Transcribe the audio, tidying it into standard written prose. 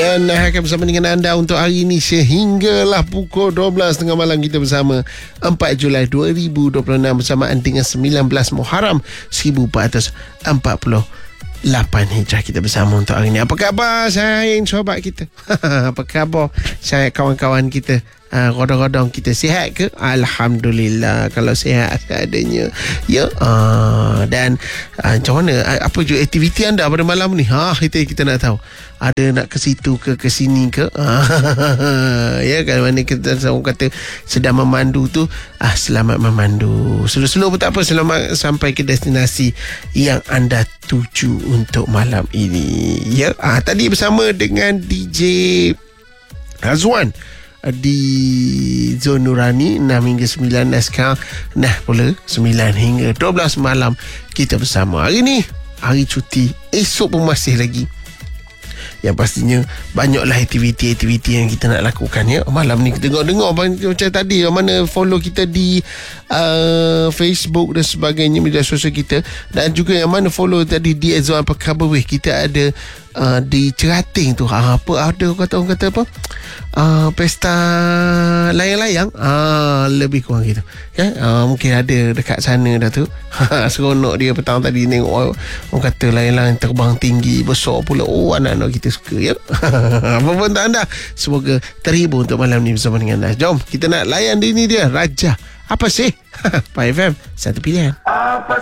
Dan akan bersama dengan anda untuk hari ini sehinggalah pukul 12.30 malam kita bersama 4 Julai 2026 bersamaan dengan 19 Muharram 1448 Hijrah. Kita bersama untuk hari ini. Apa khabar sayang sobat kita? Apa khabar sayang kawan-kawan kita? Rodong-rodong kita sihat ke? Alhamdulillah. Kalau sihat seadanya. Ya. Dan macam mana? Apa je aktiviti anda pada malam ni? Itu kita nak tahu. Ada nak ke situ ke sini ke? Ya, kalau mana kita orang kata sedang memandu tu, selamat memandu. Slow-slow pun tak apa, selamat sampai ke destinasi yang anda tuju untuk malam ini. Ya. Tadi bersama dengan DJ Azwan di Zon Nurani 6 hingga 9 sekarang pula 9 hingga 12 malam kita bersama. Hari ni hari cuti, esok pun masih lagi. Yang pastinya banyaklah aktiviti-aktiviti yang kita nak lakukan ya. Malam ni kita dengar macam tadi, mana follow kita di Facebook dan sebagainya, media sosial kita, dan juga yang mana follow tadi di Azwan apa khabar weh. Kita ada di Cerating tu apa ada orang kata apa, pesta layang-layang, lebih kurang gitu kan. Mungkin ada dekat sana dah tu. Seronok dia petang tadi tengok orang kata layang-layang terbang tinggi besar pula. Anak-anak kita suka ya. Apa pun tak anda, semoga terhibur untuk malam ni bersama dengan anda. Jom kita nak layan ini dia Raja. Apa sih? Pak FM, satu pilihan.